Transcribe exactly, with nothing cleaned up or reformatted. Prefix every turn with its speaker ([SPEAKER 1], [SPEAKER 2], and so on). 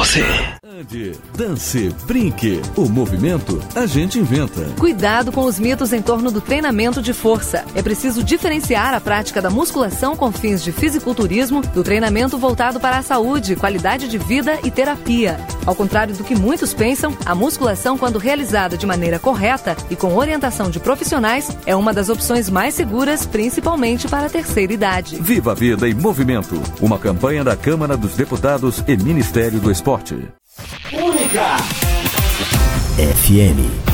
[SPEAKER 1] você.
[SPEAKER 2] Ande, dance, brinque. O movimento a gente inventa.
[SPEAKER 3] Cuidado com os mitos em torno do treinamento de força. É preciso diferenciar a prática da musculação com fins de fisiculturismo do treinamento voltado para a saúde, qualidade de vida e terapia. Ao contrário do que muitos pensam, a musculação, quando realizada de maneira correta e com orientação de profissionais, é uma das opções mais seguras, principalmente para a terceira idade.
[SPEAKER 2] Viva a Vida em Movimento. Uma campanha da Câmara dos Deputados e Ministério do Esporte.
[SPEAKER 1] Única
[SPEAKER 4] F M